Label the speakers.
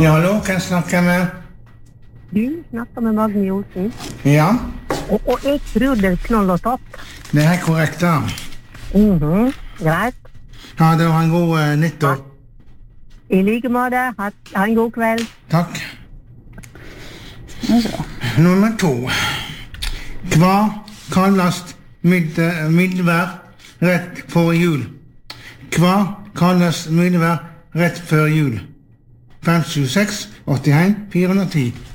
Speaker 1: Ja, hallo, kan jeg snakke med?
Speaker 2: Du snakker med Magni Olsen.
Speaker 1: Ja,
Speaker 2: Og jeg tror det er knoll og topp.
Speaker 1: det er korrekt da.
Speaker 2: Greit.
Speaker 1: Ja, det var en god nyttår.
Speaker 2: I like måte. Ha en god kveld.
Speaker 1: Takk. Nummer 2. Hva kalles mildvær rett for jul? Hva kalles mildvær rett før jul? 576 81 410.